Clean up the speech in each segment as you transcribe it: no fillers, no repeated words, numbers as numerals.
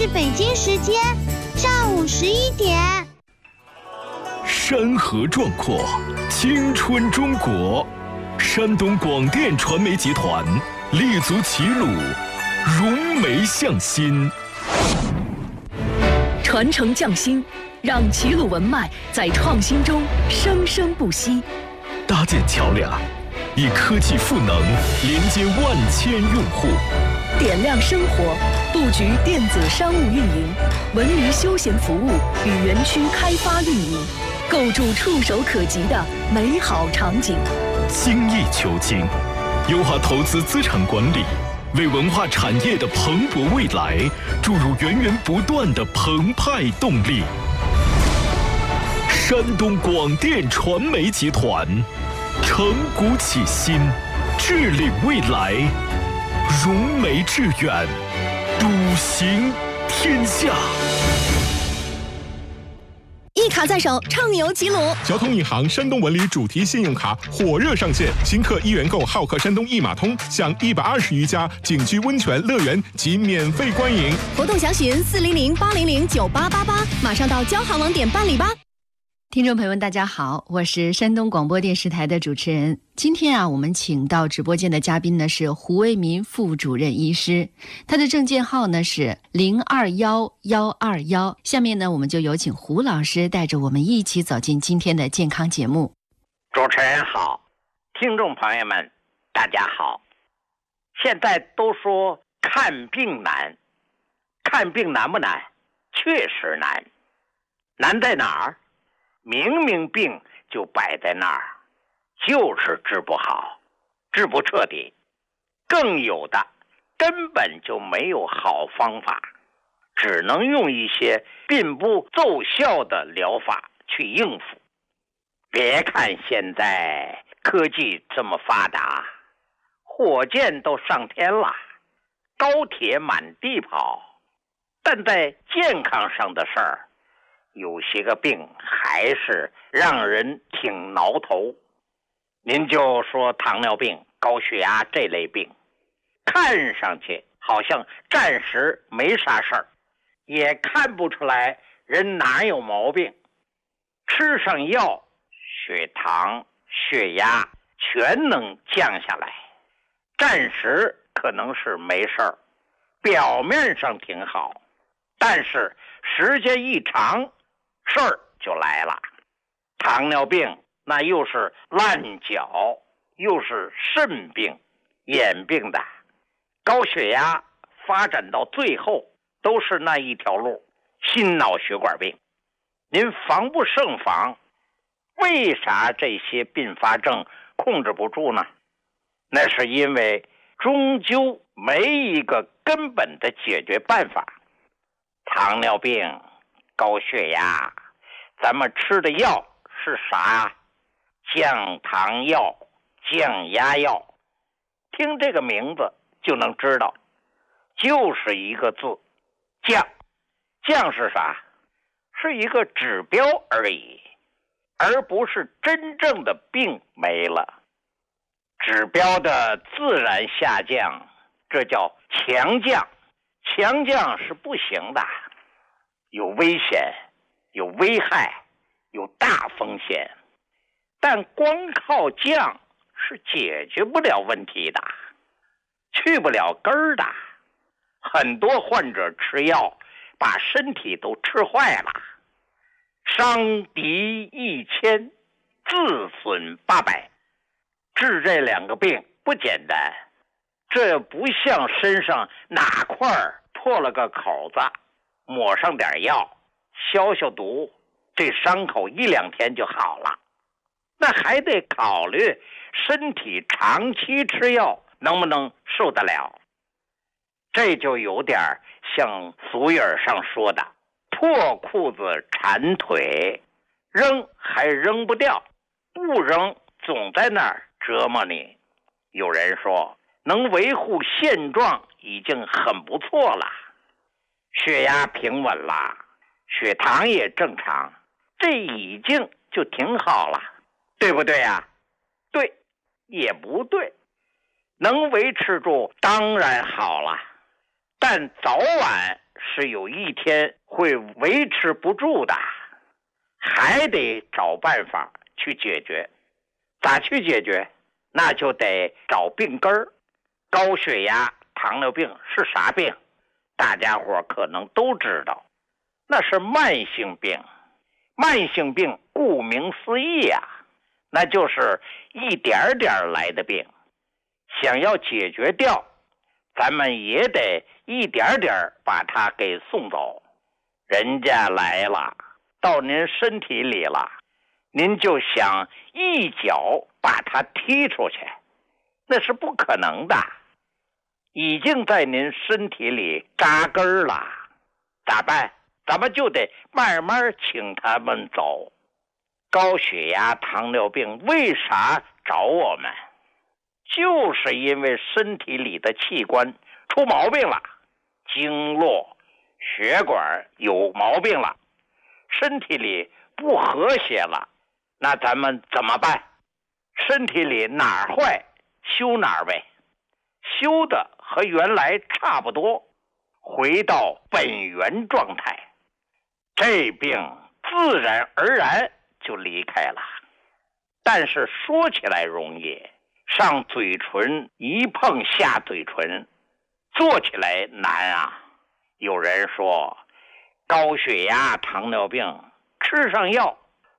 是北京时间上午11点。 山河壮阔，青春中国。山东广电传媒集团立足齐鲁，融媒向心， 传承匠心，让齐鲁文脉在创新中生生不息。 搭建桥梁，以科技赋能连接万千用户。 点亮生活，布局电子商务运营、文娱休闲服务与园区开发运营，构筑触手可及的美好场景。 精益求精，优化投资资产管理，为文化产业的蓬勃未来注入源源不断的澎湃动力。山东广电传媒集团，承股启新，致力未来，融媒致远，笃行天下。 一卡在手，畅游齐鲁。 交通银行山东文旅主题信用卡火热上线，新客1元购好客山东一码通，享120余家景区温泉乐园及免费观影。 活动详询400-800-9888，马上到交行网点办理吧。 听众朋友们大家好，我是山东广播电视台的主持人。今天我们请到直播间的嘉宾呢是胡为民副主任医师，他的证件号呢是021121。下面呢我们就有请胡老师带着我们一起走进今天的健康节目。 主持人好，听众朋友们大家好。现在都说看病难，看病难不难？确实难。难在哪儿？明明病就摆在那儿，就是治不好，治不彻底。更有的根本就没有好方法，只能用一些并不奏效的疗法去应付。别看现在科技这么发达，火箭都上天了，高铁满地跑，但在健康上的事儿，有些个病还是让人挺挠头。您就说糖尿病、高血压这类病，看上去好像暂时没啥事儿，也看不出来人哪有毛病。吃上药，血糖、血压全能降下来，暂时可能是没事儿，表面上挺好，但是时间一长，事儿就来了。糖尿病那又是烂脚，又是肾病、眼病的。高血压发展到最后都是那一条路，心脑血管病。您防不胜防，为啥这些并发症控制不住呢？那是因为终究没一个根本的解决办法。糖尿病、高血压，咱们吃的药是啥？降糖药、降压药，听这个名字就能知道，就是一个字，降。降是啥？是一个指标而已，而不是真正的病没了。指标的自然下降，这叫强降。强降是不行的，有危险，有危害，有大风险。但光靠降是解决不了问题的，去不了根儿的。很多患者吃药把身体都吃坏了，伤敌1000，自损800。治这两个病不简单，这不像身上哪块破了个口子，抹上点药消消毒，这伤口1-2天就好了。那还得考虑身体长期吃药能不能受得了。这就有点像俗语上说的破裤子缠腿，扔还扔不掉，不扔总在那儿折磨你。有人说能维护现状已经很不错了，血压平稳了，血糖也正常，这已经就挺好了，对不对呀？对，也不对。能维持住当然好了，但早晚是有一天会维持不住的，还得找办法去解决。咋去解决？那就得找病根儿。高血压、糖尿病是啥病？大家伙可能都知道，那是慢性病。慢性病顾名思义啊，那就是一点点来的病。想要解决掉，咱们也得一点点把它给送走。人家来了，到您身体里了，您就想一脚把它踢出去，那是不可能的。已经在您身体里扎根了，咋办？咱们就得慢慢请他们走。高血压、糖尿病为啥找我们？就是因为身体里的器官出毛病了，经络、血管有毛病了，身体里不和谐了。那咱们怎么办？身体里哪儿坏修哪儿呗，修的和原来差不多，回到本源状态，这病自然而然就离开了。但是说起来容易，上嘴唇一碰下嘴唇，做起来难啊。有人说高血压、糖尿病吃上药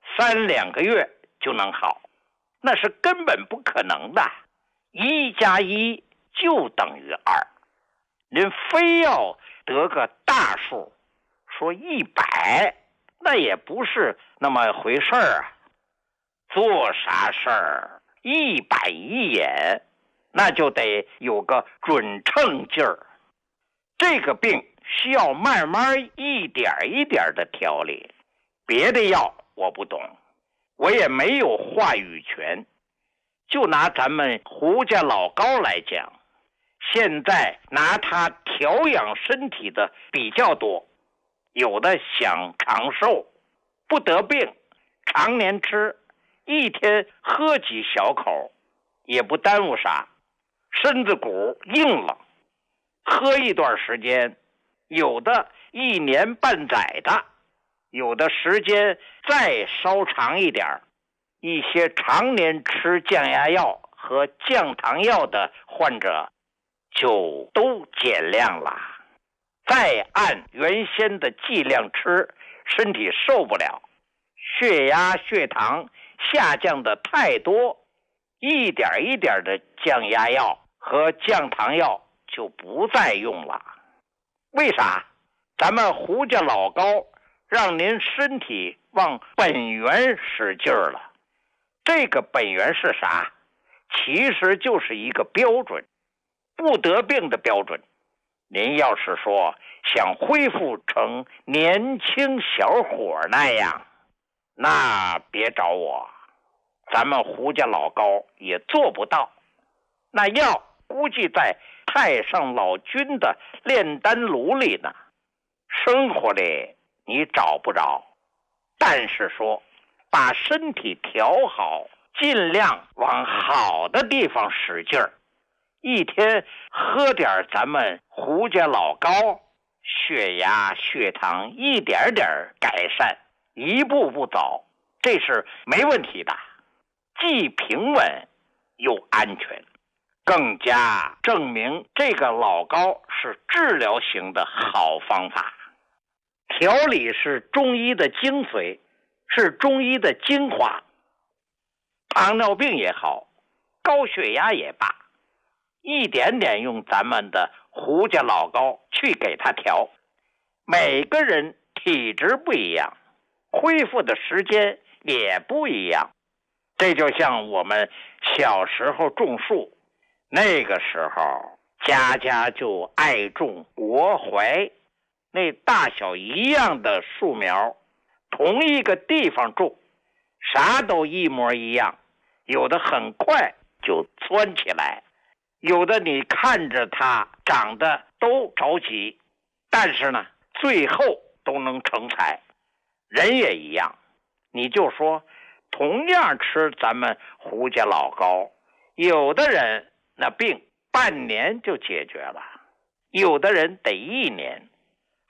3-2个月就能好，那是根本不可能的。1加1就等于2，您非要得个大数，说100，那也不是那么回事儿啊。做啥事儿一板一眼，那就得有个准称劲儿。这个病需要慢慢一点一点的调理，别的药我不懂，我也没有话语权。就拿咱们胡家老高来讲，现在拿它调养身体的比较多，有的想长寿，不得病，常年吃，一天喝几小口也不耽误啥，身子骨硬了，喝一段时间，有的1年半载的，有的时间再稍长一点。一些常年吃降压药和降糖药的患者就都减量了，再按原先的剂量吃，身体受不了，血压、血糖下降的太多，一点一点的降压药和降糖药就不再用了。为啥？咱们胡家老高让您身体往本源使劲儿了。这个本源是啥？其实就是一个标准，不得病的标准。您要是说想恢复成年轻小伙那样，那别找我，咱们胡家老高也做不到。那药估计在太上老君的炼丹炉里呢，生活里你找不着。但是说把身体调好，尽量往好的地方使劲儿，一天喝点咱们胡家老高，血压、血糖一点点改善，一步步走，这是没问题的，既平稳又安全，更加证明这个老高是治疗型的好方法。调理是中医的精髓，是中医的精华。糖尿病也好，高血压也罢，一点点用咱们的胡家老高去给他调。每个人体质不一样，恢复的时间也不一样。这就像我们小时候种树，那个时候家家就爱种国槐，那大小一样的树苗，同一个地方种，啥都一模一样，有的很快就窜起来，有的你看着它长得都着急，但是呢最后都能成才。人也一样，你就说同样吃咱们胡家老高，有的人那病半年就解决了，有的人得1年，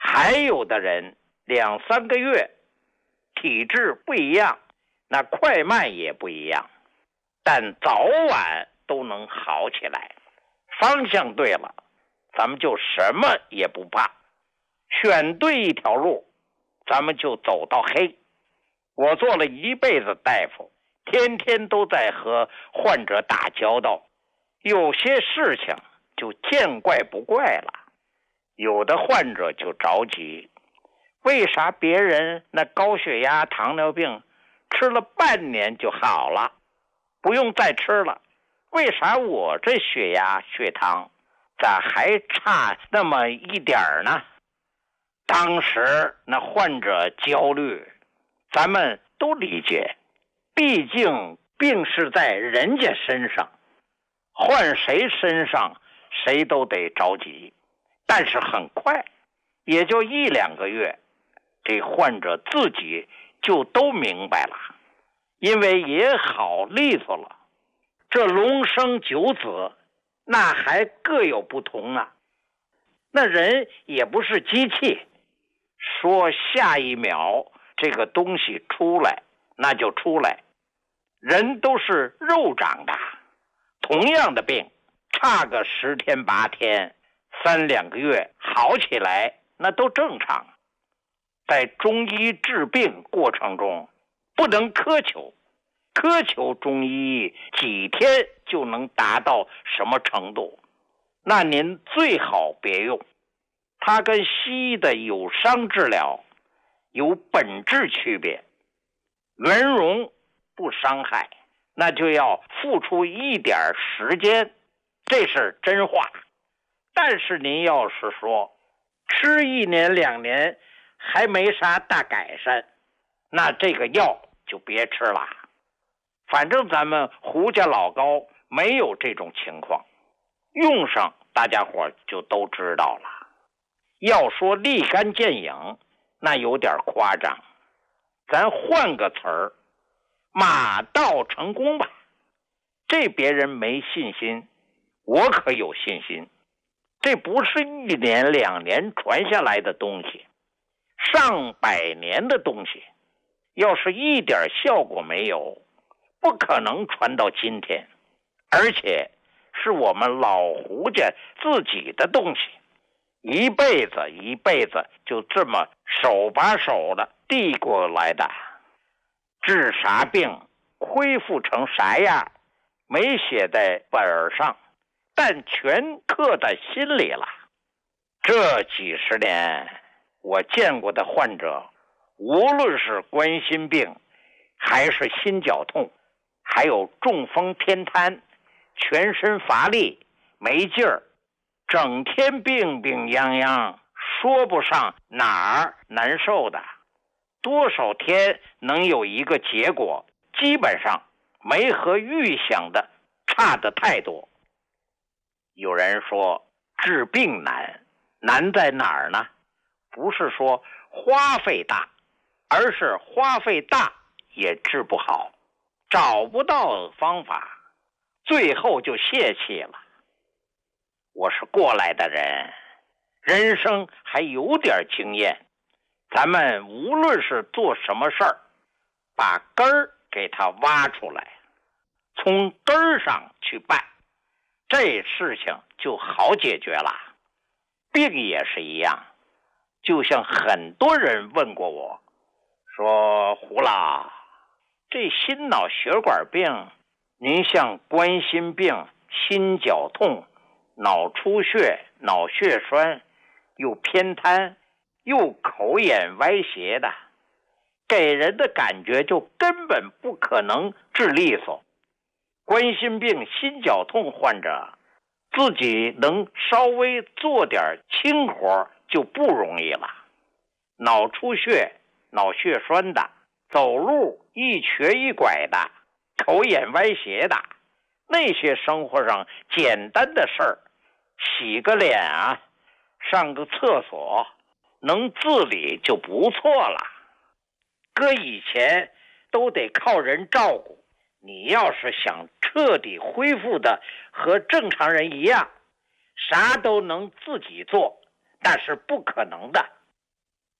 还有的人2、3个月，体质不一样，那快慢也不一样，但早晚都能好起来。方向对了，咱们就什么也不怕，选对一条路，咱们就走到黑。我做了一辈子大夫，天天都在和患者打交道，有些事情就见怪不怪了。有的患者就着急，为啥别人那高血压、糖尿病吃了半年就好了，不用再吃了，为啥我这血压、血糖咋还差那么一点呢？当时那患者焦虑，咱们都理解，毕竟病是在人家身上，换谁身上谁都得着急。但是很快，也就1、2个月，这患者自己就都明白了，因为也好利索了。这龙生九子，那还各有不同啊。那人也不是机器，说下一秒这个东西出来，那就出来。人都是肉长的，同样的病，差个10天8天、3、2个月好起来，那都正常。在中医治病过程中，不能苛求中医几天就能达到什么程度，那您最好别用。它跟西医的有伤治疗有本质区别，圆融不伤害，那就要付出一点时间，这是真话。但是您要是说吃1年2年还没啥大改善，那这个药就别吃了。反正咱们胡家老高没有这种情况，用上大家伙就都知道了。要说立竿见影，那有点夸张，咱换个词儿，马到成功吧。这别人没信心，我可有信心。这不是1年2年传下来的东西，上百年的东西，要是一点效果没有，不可能传到今天。而且是我们老胡家自己的东西，一辈子就这么手把手的递过来的。治啥病，恢复成啥样，没写在本上，但全刻在心里了。这几十年我见过的患者，无论是冠心病还是心绞痛，还有中风偏瘫，全身乏力没劲儿，整天病病殃殃，说不上哪儿难受的，多少天能有一个结果，基本上没和预想的差得太多。有人说治病难在哪儿呢？不是说花费大，而是花费大也治不好，找不到方法，最后就泄气了。我是过来的人，人生还有点经验，咱们无论是做什么事儿，把根儿给它挖出来，从根儿上去办，这事情就好解决了。病也是一样，就像很多人问过我，说胡老，这心脑血管病，您像冠心病、心绞痛、脑出血、脑血栓，又偏瘫，又口眼歪斜的，给人的感觉就根本不可能治利索。冠心病、心绞痛患者自己能稍微做点轻活就不容易了。脑出血、脑血栓的，走路一瘸一拐的，口眼歪斜的，那些生活上简单的事儿，洗个脸啊，上个厕所，能自理就不错了。搁以前都得靠人照顾，你要是想彻底恢复的和正常人一样，啥都能自己做，那是不可能的。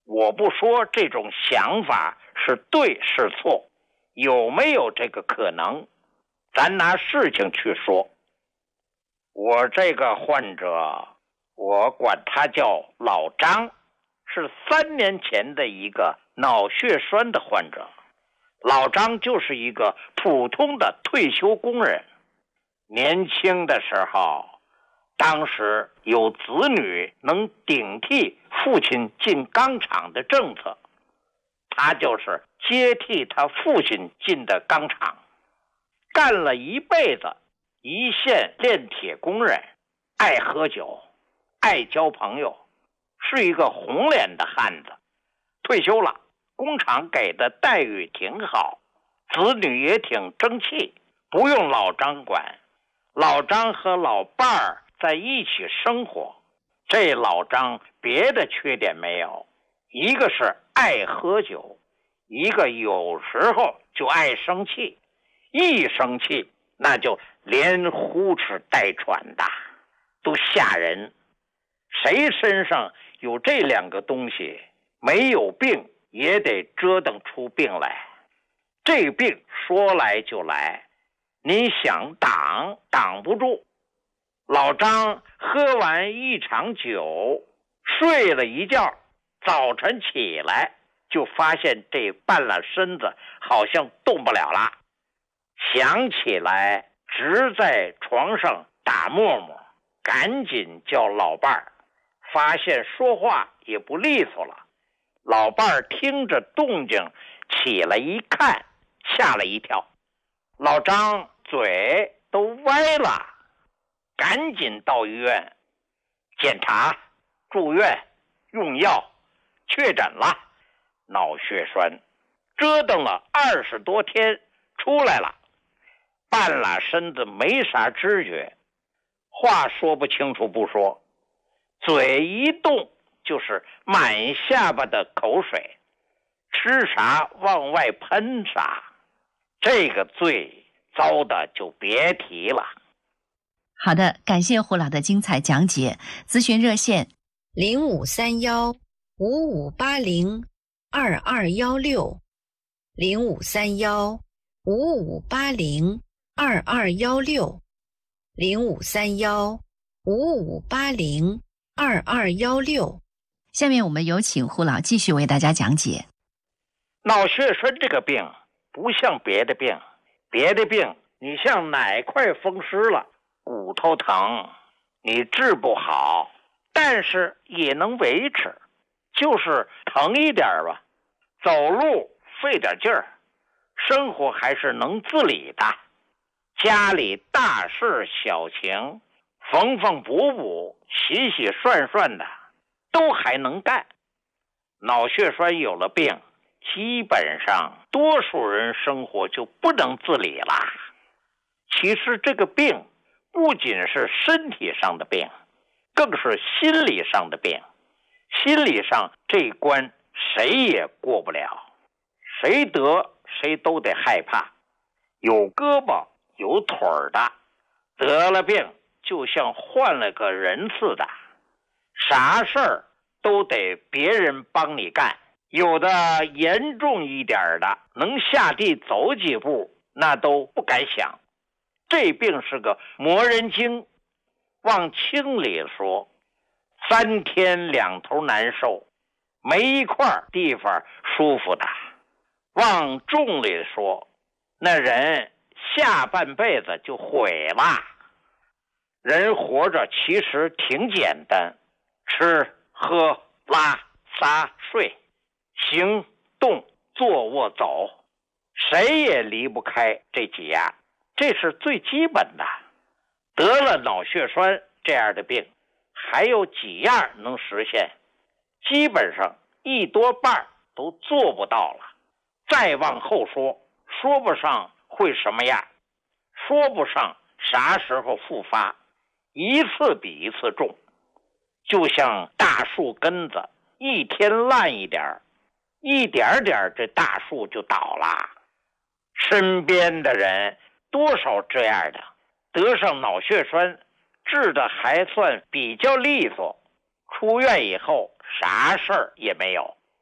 我不说这种想法是对是错，有没有这个可能，咱拿事情去说。我这个患者，我管他叫老张，是3年前的一个脑血栓的患者。老张就是一个普通的退休工人，年轻的时候，当时有子女能顶替父亲进钢厂的政策，他就是接替他父亲进的钢厂，干了一辈子一线炼铁工人，爱喝酒，爱交朋友，是一个红脸的汉子。退休了，工厂给的待遇挺好，子女也挺争气，不用老张管。老张和老伴儿在一起生活，这老张别的缺点没有，一个是爱喝酒，一个有时候就爱生气，一生气那就连呼哧带喘的，都吓人。谁身上有这2个东西，没有病也得折腾出病来。这病说来就来，你想挡挡不住。老张喝完一场酒，睡了一觉，早晨起来就发现这半拉身子好像动不了了，想起来直在床上打沫沫，赶紧叫老伴儿，发现说话也不利索了。老伴儿听着动静起来一看，吓了一跳，老张嘴都歪了，赶紧到医院检查、住院、用药，确诊了脑血栓，折腾了20多天出来了，半拉身子没啥知觉，话说不清楚不说，嘴一动就是满下巴的口水，吃啥往外喷啥，这个罪遭的就别提了。 好的，感谢胡老的精彩讲解。咨询热线 0531-5580-2216，0531-5580-2216。 下面我们有请胡老继续为大家讲解。 脑血栓这个病不像别的病，别的病你像哪块风湿了，骨头疼，你治不好，但是也能维持，就是疼一点吧，走路费点劲儿，生活还是能自理的，家里大事小情，缝缝补补，洗洗涮涮的，都还能干。脑血栓有了病，基本上多数人生活就不能自理了。其实这个病不仅是身体上的病，更是心理上的病。心理上这一关谁也过不了，谁得谁都得害怕。有胳膊有腿儿的，得了病就像换了个人似的，啥事儿都得别人帮你干。有的严重一点的，能下地走几步那都不敢想。这病是个魔人经，往轻里说，3天2头难受，没一块地方舒服的。往重里说，那人下半辈子就毁了。人活着其实挺简单，吃喝拉撒睡，行动坐卧走，谁也离不开这几样，这是最基本的。得了脑血栓这样的病，还有几样能实现，基本上一多半都做不到了。再往后说，说不上会什么样，说不上啥时候复发，一次比一次重，就像大树根子，一天烂一点，一点点这大树就倒了。身边的人多少这样的，得上脑血栓治的还算比较利索，出院以后啥事儿也没有。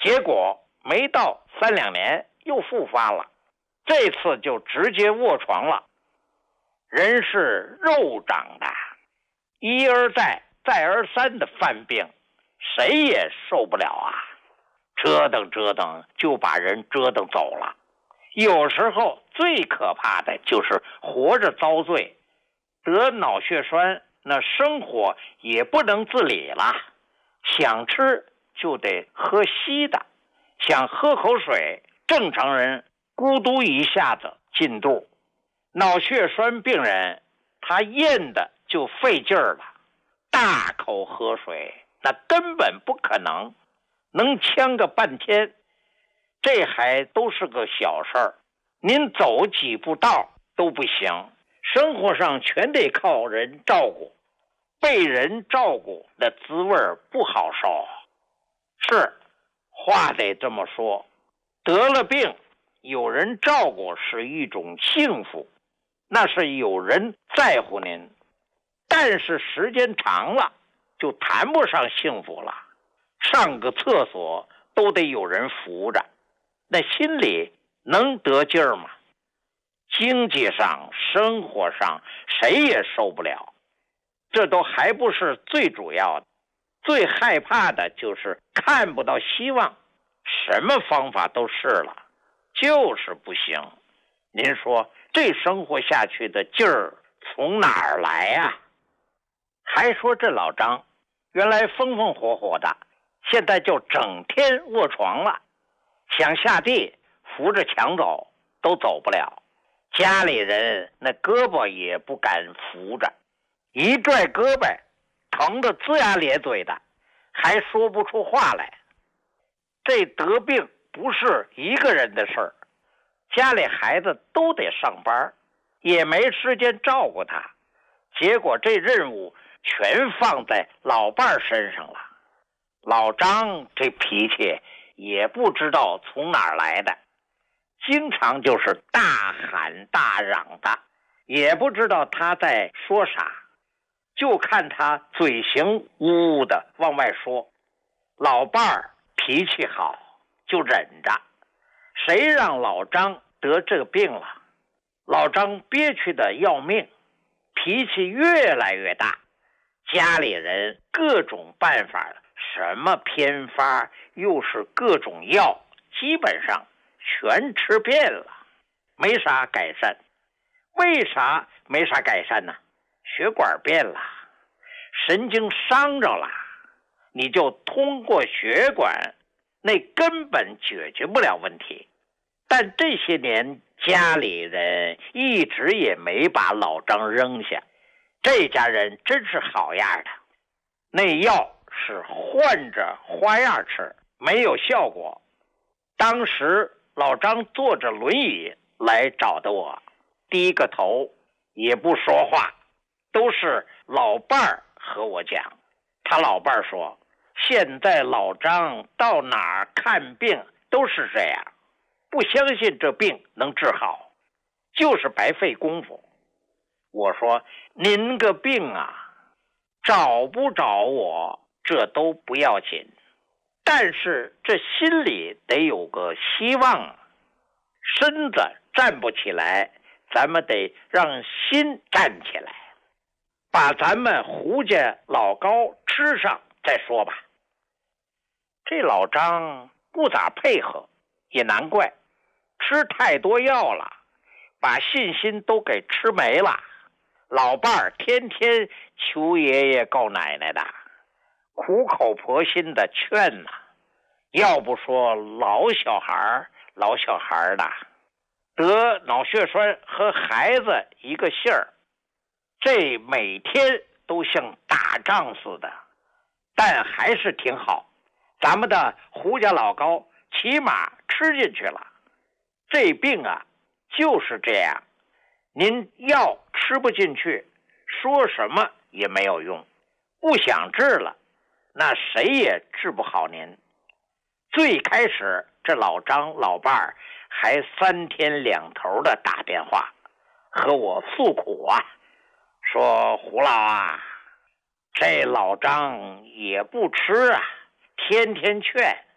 结果没到3-2年又复发了，这次就直接卧床了。人是肉长的，一而再再而三的犯病，谁也受不了啊！折腾折腾就把人折腾走了。有时候最可怕的就是活着遭罪，得脑血栓，那生活也不能自理了，想吃就得喝稀的，想喝口水，正常人咕嘟一下子进肚。脑血栓病人他咽的就费劲儿了，大口喝水那根本不可能，能呛个半天。这还都是个小事儿，您走几步道都不行，生活上全得靠人照顾，被人照顾的滋味不好受。是，话得这么说，得了病有人照顾是一种幸福，那是有人在乎您，但是时间长了就谈不上幸福了。上个厕所都得有人扶着，那心里能得劲儿吗？经济上生活上谁也受不了，这都还不是最主要的，最害怕的就是看不到希望，什么方法都试了就是不行。您说这生活下去的劲儿从哪儿来呀？还说这老张原来风风火火的，现在就整天卧床了，想下地扶着墙走都走不了，家里人那胳膊也不敢扶着，一拽胳膊疼得龇牙咧嘴的，还说不出话来。这得病不是一个人的事儿，家里孩子都得上班，也没时间照顾他，结果这任务全放在老伴儿身上了。老张这脾气也不知道从哪儿来的，经常就是大喊大嚷的，也不知道他在说啥，就看他嘴型呜呜的往外说。老伴儿脾气好就忍着，谁让老张得这个病了，老张憋屈的要命，脾气越来越大，家里人各种办法，什么偏方又是各种药，基本上全吃遍了，没啥改善。为啥没啥改善呢？血管变了，神经伤着了，你就通过血管，那根本解决不了问题。但这些年家里人一直也没把老张扔下，这家人真是好样的。那药是换着花样吃，没有效果。当时老张坐着轮椅来找的我，低个头也不说话，都是老伴儿和我讲。他老伴儿说，现在老张到哪儿看病都是这样，不相信这病能治好，就是白费功夫。我说，您个病啊，找不着我这都不要紧，但是这心里得有个希望，身子站不起来，咱们得让心站起来，把咱们胡家老高吃上再说吧。这老张不咋配合，也难怪，吃太多药了，把信心都给吃没了。老伴儿天天求爷爷告奶奶的，苦口婆心的劝呐，要不说老小孩的得脑血栓和孩子一个姓儿，这每天都像打仗似的，但还是挺好。咱们的胡家老高起码吃进去了。这病啊就是这样，您药吃不进去，说什么也没有用，不想治了，那谁也治不好您。最开始这老张老伴儿还3天2头的打电话和我诉苦啊，说胡老啊，这老张也不吃啊，天天劝，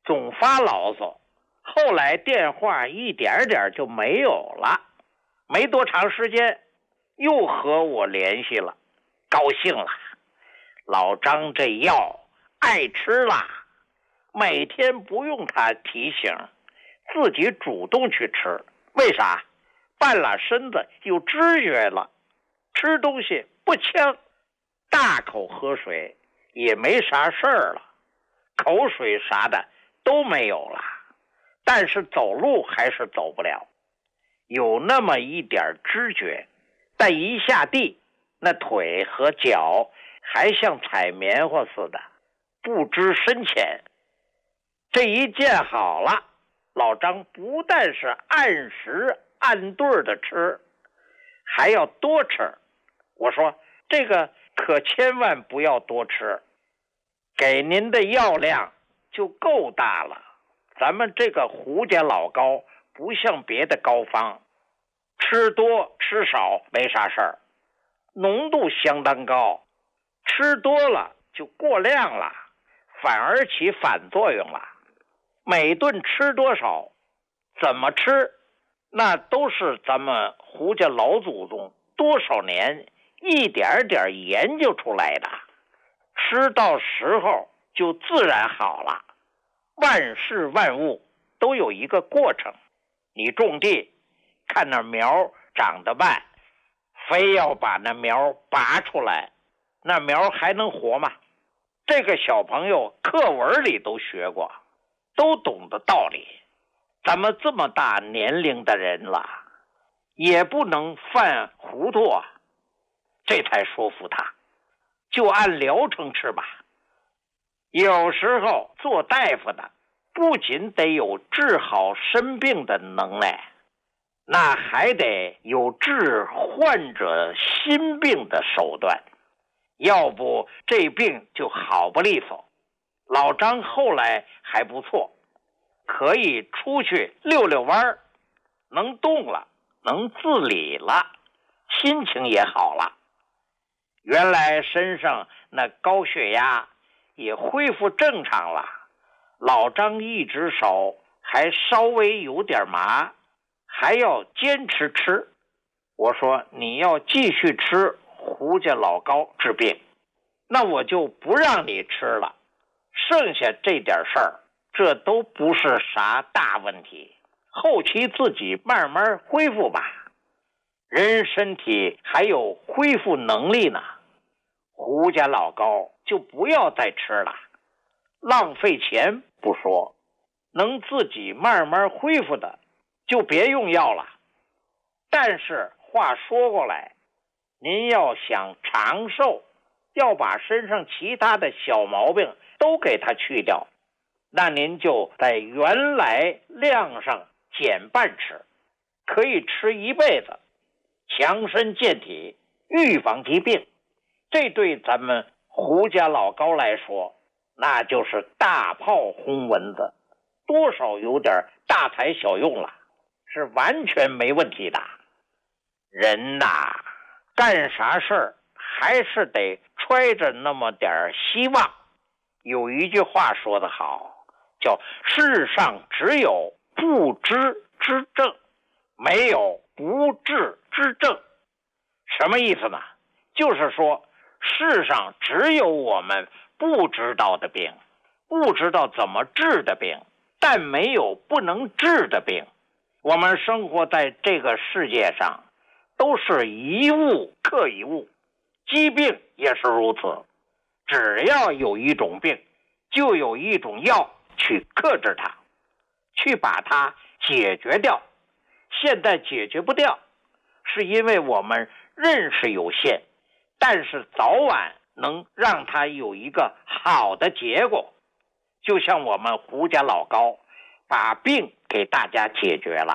总发牢骚，后来电话一点点就没有了。没多长时间又和我联系了，高兴了，老张这药爱吃啦，每天不用他提醒，自己主动去吃。为啥？半拉身子有知觉了，吃东西不呛，大口喝水也没啥事儿了，口水啥的都没有了，但是走路还是走不了，有那么一点知觉，但一下地，那腿和脚还像踩棉花似的，不知深浅。这一见好了，老张不但是按时按对的吃，还要多吃。我说这个可千万不要多吃，给您的药量就够大了。咱们这个胡家老膏不像别的膏方，吃多吃少没啥事儿，浓度相当高，吃多了就过量了，反而起反作用了。每顿吃多少，怎么吃，那都是咱们胡家老祖宗多少年一点点研究出来的，吃到时候就自然好了。万事万物都有一个过程，你种地看那苗长得慢，非要把那苗拔出来，那苗还能活吗？这个小朋友课文里都学过，都懂得道理。咱们这么大年龄的人了，也不能犯糊涂啊。这才说服他，就按疗程吃吧。有时候做大夫的不仅得有治好生病的能耐，那还得有治患者心病的手段，要不这病就好不利索。老张后来还不错，可以出去溜溜弯，能动了，能自理了，心情也好了。原来身上那高血压也恢复正常了，老张一只手还稍微有点麻，还要坚持吃。我说你要继续吃胡家老膏治病，那我就不让你吃了，剩下这点事儿，这都不是啥大问题，后期自己慢慢恢复吧。人身体还有恢复能力呢，胡家老膏就不要再吃了，浪费钱不说，能自己慢慢恢复的就别用药了。但是话说过来，您要想长寿，要把身上其他的小毛病都给它去掉，那您就在原来量上减半吃，可以吃一辈子，强身健体，预防疾病。这对咱们胡家老膏来说，那就是大炮轰蚊子，多少有点大材小用了，是完全没问题的。人呐，干啥事儿还是得揣着那么点希望。有一句话说得好，叫世上只有不知之症，没有不治之症。什么意思呢？就是说世上只有我们不知道的病，不知道怎么治的病，但没有不能治的病。我们生活在这个世界上，都是一物克一物，疾病也是如此。只要有一种病，就有一种药去克制它，去把它解决掉。现在解决不掉，是因为我们认识有限，但是早晚能让它有一个好的结果。就像我们胡家老膏把病给大家解决了。